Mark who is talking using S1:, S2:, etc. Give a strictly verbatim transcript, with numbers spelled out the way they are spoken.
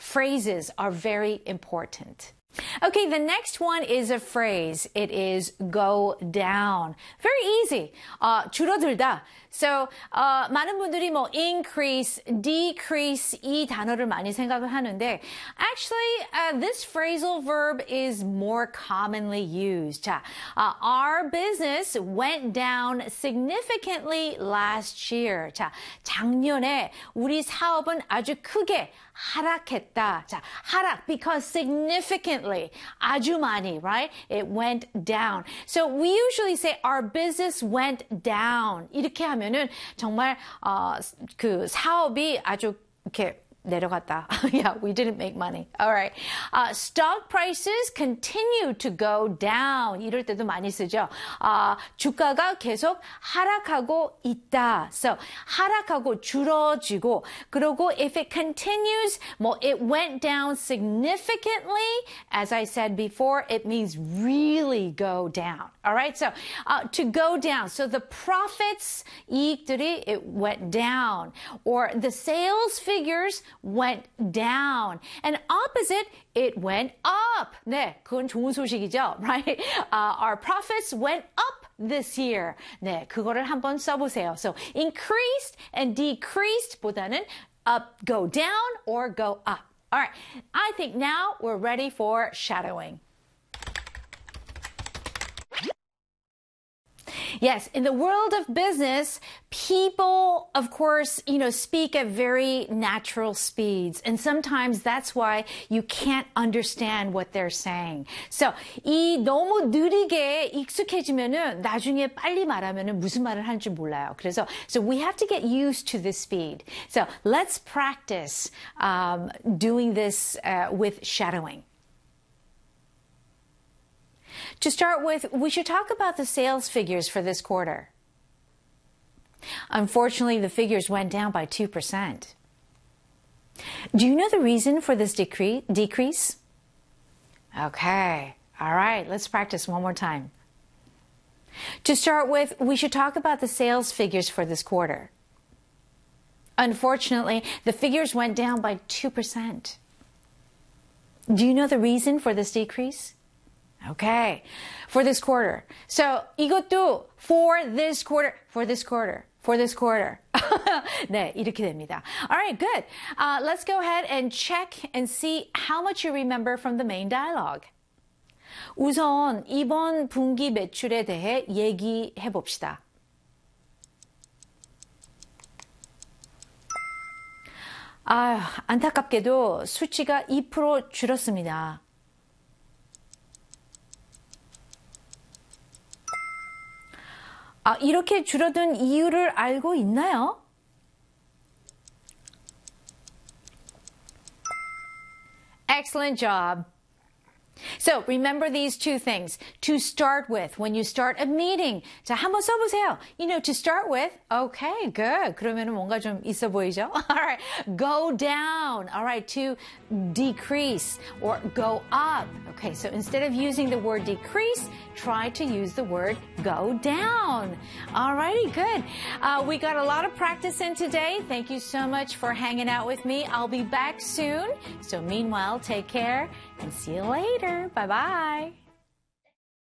S1: phrases are very important. Okay, the next one is a phrase. It is go down. Very easy. 어, 줄어들다. So, 어, 많은 분들이 뭐 increase, decrease 이 단어를 많이 생각을 하는데 actually, uh, this phrasal verb is more commonly used. 자, uh, our business went down significantly last year. 자, 작년에 우리 사업은 아주 크게 하락했다. 자, 하락 because significantly 아주 많이, right? It went down. So we usually say our business went down. 이렇게 하면은 정말 어, 그 사업이 아주 이렇게 내려갔다. Yeah, we didn't make money. All right. Uh, stock prices continue to go down. 이럴 때도 많이 쓰죠. Uh, 주가가 계속 하락하고 있다. So, 하락하고 줄어지고, 그리고 if it continues, 뭐, it went down significantly, as I said before, it means really go down. All right. So, uh, to go down. So the profits, 이익들이, it went down. Or the sales figures went down. And opposite, it went up. 네, 그건 좋은 소식이죠, right? Uh, our profits went up this year. 네, 그거를 한번 써보세요. So, increased and decreased 보다는 up, go down or go up. All right, I think now we're ready for shadowing. Yes, in the world of business, people, of course, you know, speak at very natural speeds. And sometimes that's why you can't understand what they're saying. So, 이 너무 느리게 익숙해지면은 나중에 빨리 말하면은 무슨 말을 하는지 몰라요. 그래서, so we have to get used to this speed. So, let's practice um, doing this uh, with shadowing. To start with, we should talk about the sales figures for this quarter. Unfortunately, the figures went down by two percent. Do you know the reason for this decre- decrease? Okay. All right. Let's practice one more time. To start with, we should talk about the sales figures for this quarter. Unfortunately, the figures went down by two percent. Do you know the reason for this decrease? Okay, for this quarter. So 이것도 for this quarter, for this quarter, for this quarter. 네, 이렇게 됩니다. All right, good. Uh, let's go ahead and check and see how much you remember from the main dialogue. 우선 이번 분기 매출에 대해 얘기해 봅시다. 아, 안타깝게도 수치가 이 퍼센트 줄었습니다. 아, 이렇게 줄어든 이유를 알고 있나요? Excellent job. So remember these two things. To start with, when you start a meeting. 자, 한번 써보세요. You know, to start with, okay, good. 그러면은 뭔가 좀 있어 보이죠? All right, go down. All right, to decrease or go up. Okay, so instead of using the word decrease, try to use the word go down. All righty, good. Uh, we got a lot of practice in today. Thank you so much for hanging out with me. I'll be back soon. So meanwhile, take care and see you later. Bye-bye.